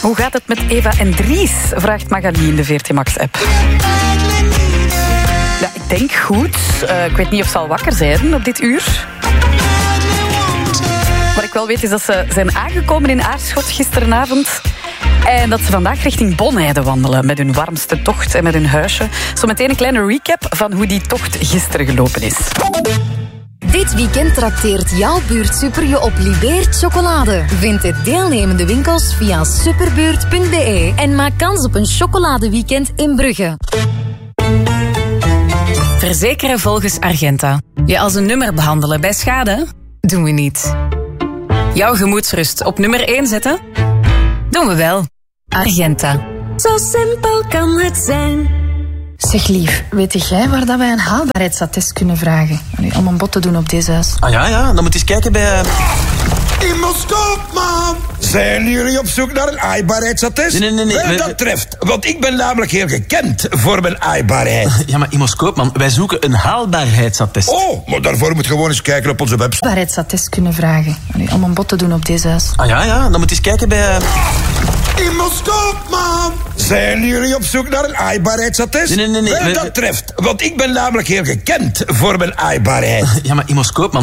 Hoe gaat het met Eva en Dries? Vraagt Magali in de VRT Max-app. Ja, ik denk goed. Ik weet niet of ze al wakker zijn op dit uur. Wat ik wel weet is dat ze zijn aangekomen in Aarschot gisterenavond. En dat ze vandaag richting Bonheide wandelen met hun warmste tocht en met hun huisje. Zometeen een kleine recap van hoe die tocht gisteren gelopen is. Dit weekend trakteert jouw buurt Super je op Libeert chocolade. Vind de deelnemende winkels via superbuurt.be en maak kans op een chocoladeweekend in Brugge. Verzekeren volgens Argenta. Je als een nummer behandelen bij schade? Doen we niet. Jouw gemoedsrust op nummer 1 zetten? Doen we wel. Argenta. Zo simpel kan het zijn. Zeg lief, weet jij waar dat wij een haalbaarheidsattest kunnen vragen? Om een bod te doen op deze huis. Ah ja, dan moet je eens kijken bij... Imoscoop, man! Zijn jullie op zoek naar een aaibaarheidsattest? Nee. Dat treft, want ik ben namelijk heel gekend voor mijn aaibaarheid. Ja, maar Imoscoop, man, wij zoeken een haalbaarheidsattest. Oh, maar daarvoor moet je gewoon eens kijken op onze website. Haalbaarheidsattest kunnen vragen. Om een bod te doen op deze huis. Ah ja, dan moet je eens kijken bij... Imoscoop, man! Zijn jullie op zoek naar een aaibaarheidsattest? Nee. Dat treft, want ik ben namelijk heel gekend voor mijn aaibaarheid. Ja, maar Imoscoop, man,